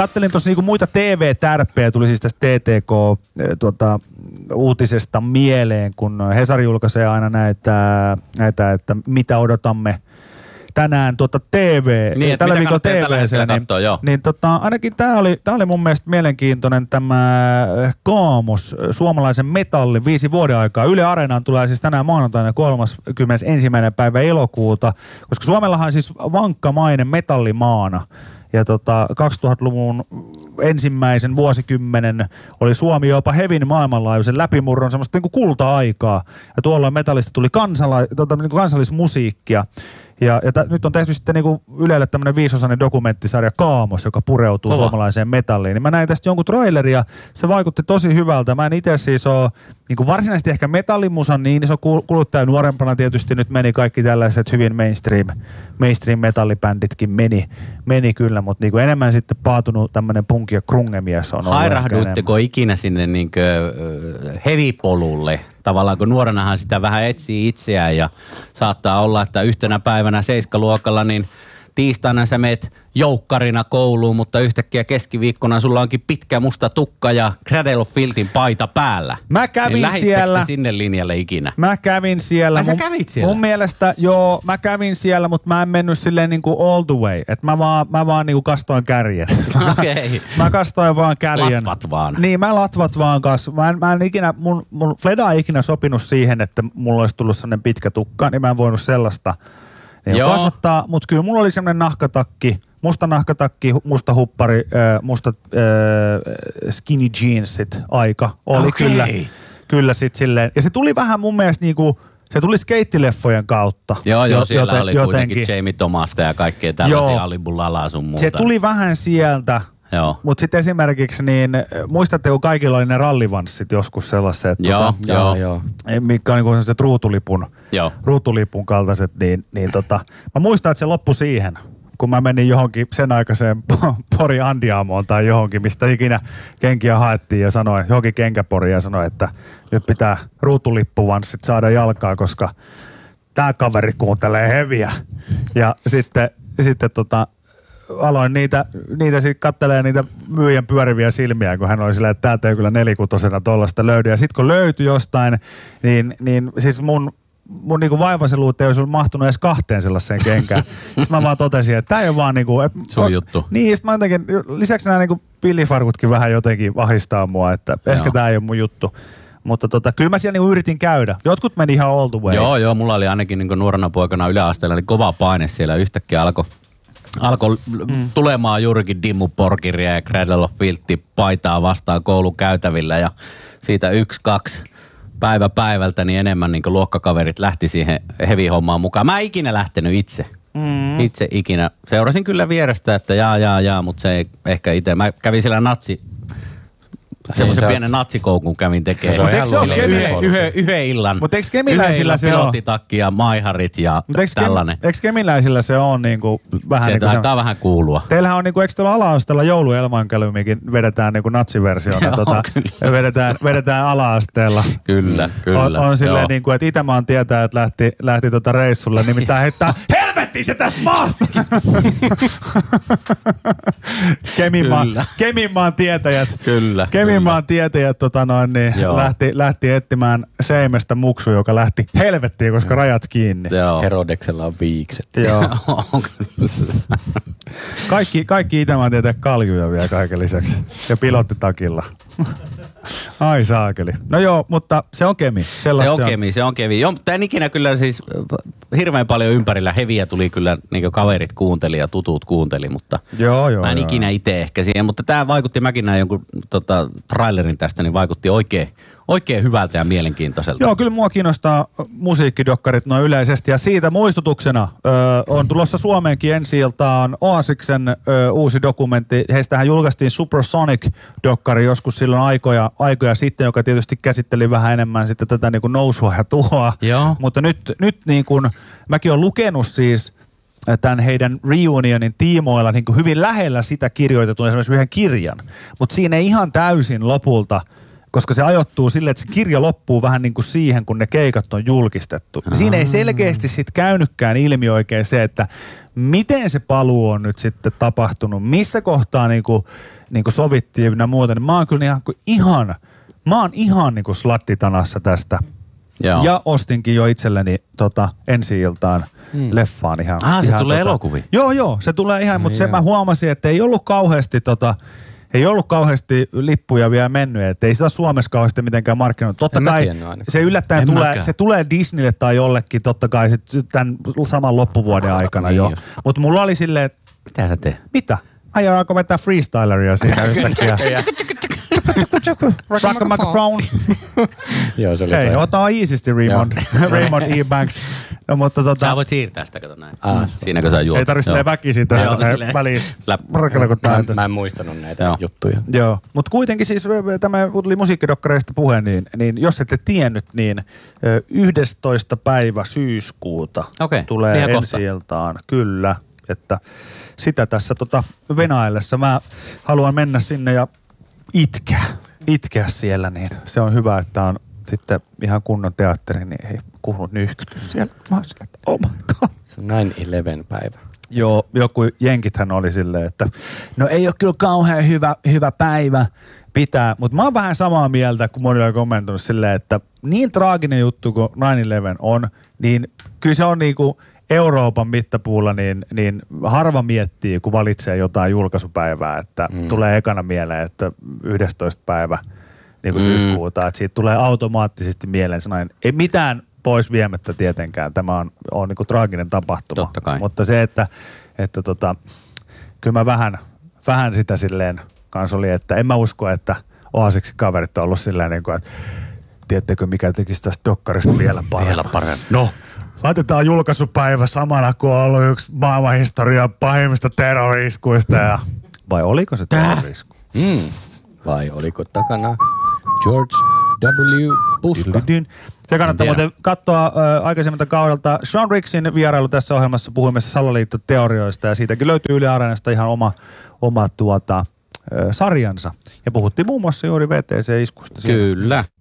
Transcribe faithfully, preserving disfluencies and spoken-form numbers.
kattelin tuossa niinku muita T V-tärppejä, tuli siis tästä T T K-uutisesta tuota, mieleen, kun Hesari julkaisee aina näitä, näitä että mitä odotamme tänään tuota T V, niin, tällä viikolla T V, niin, katsoa, niin, niin tota, ainakin tämä oli, tää oli mun mielestä mielenkiintoinen tämä Kaamos, suomalaisen metallin viisi vuoden aikaa. Yle Areenaan tulee siis tänään maanantaina kolmaskymmenesensimmäinen päivä elokuuta, koska Suomellahan on siis vankka maine metallimaana. Ja tota, kaksituhattaluvun ensimmäisen vuosikymmenen oli Suomi jopa hevin maailmanlaajuisen läpimurron semmoista niin kuin kulta-aikaa. Ja tuolloin metallista tuli kansala- tota, niin kuin kansallismusiikkia. Ja, ja t- nyt on tehty sitten niinku Ylelle tämmöinen viisosainen dokumenttisarja Kaamos, joka pureutuu Kova. suomalaiseen metalliin. Niin mä näin tästä jonkun traileria, se vaikutti tosi hyvältä. Mä en itse siis ole niinku varsinaisesti ehkä metallimusan niin iso kuluttaja. Nuorempana tietysti nyt meni kaikki tällaiset hyvin mainstream, mainstream metallibänditkin meni, meni kyllä, mutta niinku enemmän sitten paatunut tämmöinen punk- ja krungemies on ollut. Hairahduitteko ikinä sinne niinku heavy-polulle? Tavallaan kun nuorenahan sitä vähän etsii itseään ja saattaa olla, että yhtenä päivänä seiskaluokalla niin tiistaina sä meet joukkarina kouluun, mutta yhtäkkiä keskiviikkona sulla onkin pitkä musta tukka ja Cradle of Filthin paita päällä. Mä kävin niin siellä. sinne linjalle ikinä? Mä kävin siellä. Ai sä mun, kävit siellä? Mun mielestä, joo, mä kävin siellä, mutta mä en mennyt silleen niinku all the way. Että mä vaan, mä vaan niinku kastoin kärjen. Okei. Okay. Mä kastoin vaan kärjen. Latvat vaan. Niin, mä latvat vaan kas. Mä en, mä en ikinä, mun, mun Fleda ei ikinä sopinut siihen, että mulla olisi tullut sellainen pitkä tukka, niin mä en voinut sellaista niin kasvattaa. Mutta kyllä mulla oli sellainen nahkatakki, musta nahkatakki, musta huppari, äh, musta äh, skinny jeansit aika. Oli okay. kyllä, kyllä sit silleen. Ja se tuli vähän mun mielestä niinku, se tuli skeittileffojen kautta. Joo, joo, siellä joten, oli jotenkin. kuitenkin Jamie Thomasta ja kaikkea tällaisia Alibulalaa sun muuta. Se tuli vähän sieltä. Mutta sitten esimerkiksi, niin muistatte, kun kaikilla oli ne rallivanssit joskus sellaiset, joo, tota, joo, joo. mitkä on niinku sellaiset ruutulipun, joo. ruutulipun kaltaiset, niin, niin tota, mä muistan, että se loppui siihen, kun mä menin johonkin sen aikaiseen Pori Andiamoon tai johonkin, mistä ikinä kenkiä haettiin ja sanoin, johonkin kenkäporiin ja sanoin, että nyt pitää ruutulippuvanssit saada jalkaa, koska tää kaveri kuuntelee heviä. Ja sitten, sitten tota, aloin niitä, niitä sitten kattelee niitä myyjän pyöriviä silmiä, kun hän oli silleen, että täältä ei kyllä nelikutosena tollaista löydy. Ja sitten kun löytyi jostain, niin, niin siis mun, mun niinku vaivaseluut ei olisi mahtunut edes kahteen sellaiseen kenkään. Sitten mä vaan totesin, että tää ei ole vaan niinku... Et, sun juttu. Niin, sit mä jotenkin, lisäksi nämä niinku pillifarkutkin vähän jotenkin ahistaa mua, että joo. Ehkä tää ei ole mun juttu. Mutta tota, kyllä mä siellä niinku yritin käydä. Jotkut meni ihan all the way. Joo, joo, mulla oli ainakin niinku nuorena poikana yläasteella niin kova paine siellä. Yhtäkkiä alkoi alko mm. tulemaan juurikin Dimmu Borgiria ja Cradle of Filthi paitaa vastaan koulun käytävillä. Ja siitä yksi, kaksi päivä päivältä niin enemmän niin luokkakaverit lähti siihen heavy-hommaan mukaan. Mä en ikinä lähtenyt itse. Mm. Itse ikinä. Seurasin kyllä vierestä, että jaa, jaa, jaa, mutta se ei ehkä itse. Mä kävin siellä natsi... Semmoisen pienen natsikoukun kävin tekemään. Mutta eikö se ole yhden, yhden, yhden illan. Mutta eikö kemiläisillä se ole? Pilottitakki ja maiharit ja tällainen. Eikö kemiläisillä se on niinku vähän se niinku... Se taitaa vähän kuulua. Teillähän on niinku, eikö teillä ala-asteella jouluelmankälymikin vedetään niinku natsiversiona? Joo, tota, kyllä. Vedetään, vedetään ala-asteella. Kyllä, kyllä. On, on silleen niinku, että Itämaan tietää, että lähti, lähti tota reissulle, nimittäin heittää helvetti se tästä maasta! Keminmaan, Keminmaan tietäjät. Kyllä. Keminmaan tietäjät tota noin, niin lähti, lähti etsimään Seimestä muksu, joka lähti helvettiin, koska rajat kiinni. Joo. Herodeksella on viikset. Joo. kaikki, kaikki Itämaan tietää kaljuja vielä kaiken lisäksi. Ja pilottitakilla. Ai saakeli. No joo, mutta se on kemi. Sellaista se on, se on kemi, se on kemi. Joo, mutta en ikinä kyllä siis hirveän paljon ympärillä heviä tuli kyllä, niin kuin kaverit kuunteli ja tutut kuunteli, mutta joo, joo, mä en joo. ikinä itse ehkä siihen. Mutta tämä vaikutti, mäkin näin jonkun tota, trailerin tästä, niin vaikutti oikein, oikein hyvältä ja mielenkiintoiselta. Joo, kyllä mua kiinnostaa musiikkidokkarit noin yleisesti ja siitä muistutuksena ö, on tulossa Suomeenkin ensi iltaan Oasiksen ö, uusi dokumentti. Heistähän julkaistiin Supersonic-dokkari joskus silloin aikoja, aikoja sitten, joka tietysti käsitteli vähän enemmän sitten tätä niin kuin nousua ja tuhoa. Joo. Mutta nyt, nyt niin kuin, mäkin olen lukenut siis tämän heidän reunionin tiimoilla niin kuin hyvin lähellä sitä kirjoitetun esimerkiksi yhden kirjan, mutta siinä ei ihan täysin lopulta koska se ajoittuu silleen, että se kirja loppuu vähän niin kuin siihen, kun ne keikat on julkistettu. Aa. Siinä ei selkeästi sitten käynytkään ilmi oikein se, että miten se paluu on nyt sitten tapahtunut, missä kohtaa niin kuin, niin kuin sovittiin ja muuta. Niin mä oon kyllä ihan, ihan, mä oon ihan niin kuin slattitanassa tästä. Joo. Ja ostinkin jo itselleni tota, ensi-iltaan hmm. leffaan ihan. Ah, se ihan, tulee tota, elokuvia? Joo, joo, se tulee ihan, no, mutta se mä huomasin, että ei ollut kauheasti tota, ei ollut kauheasti lippuja vielä mennyt, että ei sitä Suomessa kauheasti mitenkään markkinoida. Totta en kai se yllättäen tulee, se tulee Disneylle tai jollekin totta kai sit tämän saman loppuvuoden aikana niin jo. Mutta mulla oli silleen, että mitä sä teet? Mitä? Aion alkoi vetää freestyleria siinä yhtäkkiä. Rock a microphone. Joo, se oli hei, ota easysti Raymond. Raymond E. Banks. No, mutta tota... Sä voit siirtää sitä, kato näin. Ah. Siinäkö sä juot? Ei tarvitse silleen väkisin tästä väliin. Mä, mä en muistanut näitä Joo. juttuja. Joo, mutta kuitenkin siis tämä tuli musiikkidokkareista puhe, niin, niin jos ette tiennyt, niin yhdestoista päivä syyskuuta okay. tulee ensi-iltaan. Kyllä, että sitä tässä tota venaillessa mä haluan mennä sinne ja itkeä, itkeä siellä, niin se on hyvä, että on sitten ihan kunnon teatteri, niin ei kuulunut nyyhkytty siellä. Mä oon silleen, että oh my god. Se on nine eleven päivä. Joo, joku jenkithän oli silleen, että no ei ole kyllä kauhean hyvä, hyvä päivä pitää, mutta mä oon vähän samaa mieltä, kun moni on kommentoinut silleen, että niin traaginen juttu kuin nine eleven on, niin kyllä se on niinku Euroopan mittapuulla, niin, niin harva miettii, kun valitsee jotain julkaisupäivää, että mm. tulee ekana mieleen, että yhdestoista päivä niin kuin mm. syyskuuta, että siitä tulee automaattisesti mieleen sellainen, ei mitään pois viemättä tietenkään, tämä on, on niin kuin traaginen tapahtuma. Totta kai. Mutta se, että, että tota, kyllä mä vähän, vähän sitä silleen kanssa oli, että en mä usko, että Oasiksi kaverit on ollut silleen, niin kuin, että tiedättekö mikä tekisi tästä dokkarista vielä paremmin. Vielä paremmin. No. Laitetaan julkaisupäivä samana, kun on ollut yksi maailmanhistorian pahimmista terrori-iskuista. Ja... Vai oliko se terrori-isku? Mm. Vai oliko takana George W. Bush? Se kannattaa muuten katsoa äh, aikaisemmalta kaudelta. Sean Ricksin vierailu tässä ohjelmassa puhuimme salaliittoteorioista ja siitäkin löytyy Yle Areenasta ihan oma, oma tuota, äh, sarjansa. Ja puhuttiin muun muassa juuri V T C-iskusta. Kyllä.